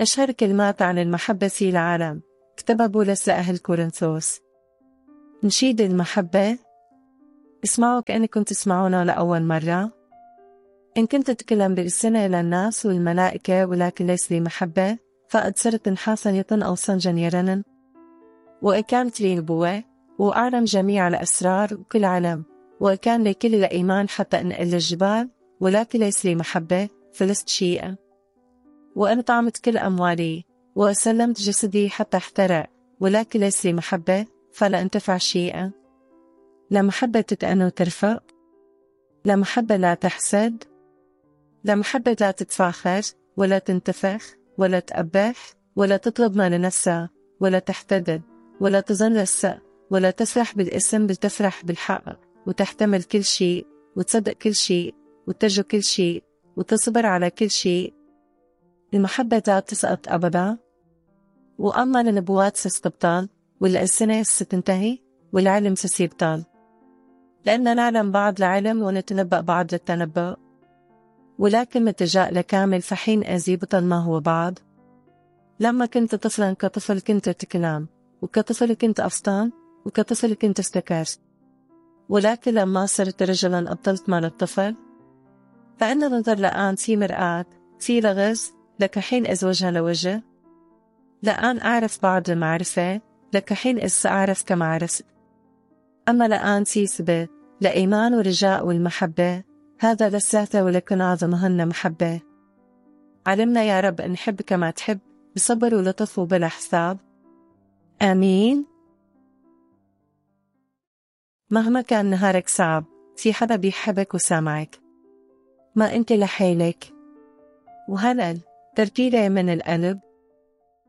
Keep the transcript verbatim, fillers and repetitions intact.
أشهر كلمات عن المحبة في العالم كتبها بولس لأهل كورنثوس. نشيد المحبة. اسمعوا كأنكم تسمعونا لأول مرة. إن كنت أتكلم بألسنة إلى الناس والملائكة ولكن ليس لي محبة، فقد صرت نحاسا يطن أو صنجا يرنن. وإن كانت لي نبوة وأعلم جميع الأسرار وكل علم، وإن كان لي كل الإيمان حتى أنقل الجبال، ولكن ليس لي محبة، فلست شيئا. وأن طعمت كل أموالي وأسلمت جسدي حتى احترق، ولكن ليس لي محبة، فلا أنتفع شيئا. لا محبة تتأنى وترفق، لا محبة لا تحسد، لا محبة لا تتفاخر ولا تنتفخ ولا تأبح ولا تطلب ما لنفسها ولا تحتدد ولا تظن السوء ولا تفرح بالاسم، بل تفرح بالحق، وتحتمل كل شيء وتصدق كل شيء وترجو كل شيء وتصبر على كل شيء. المحبة لا تسقط أبدا. وأما النبوات ستبطل، والألسنة ستنتهي، والعلم سيبطل، لأننا نعلم بعض العلم ونتنبأ بعض للتنبؤ. ولكن متى جاء لكامل فحين أزي بطل ما هو بعض. لما كنت طفلا كطفل كنت تكلم، وكطفل كنت أفطن، وكطفل كنت استكرت. ولكن لما صرت رجلا أبطلت مال الطفل. فإن النظر لآن في مرآة في لغز، لك حين إذ وجه لوجه. لآن أعرف بعض المعرفة، لك حين إذ سأعرف كما عرفت. أما لآن في ثبات لإيمان ورجاء والمحبة، هذا لساته ولكن أعظمهن محبة. علمنا يا رب أن نحب كما تحب، بصبر ولطف وبلا حساب. آمين. مهما كان نهارك صعب، في حدا بيحبك وسامعك، ما أنت لحالك. وهلأ تركيلة من القلب.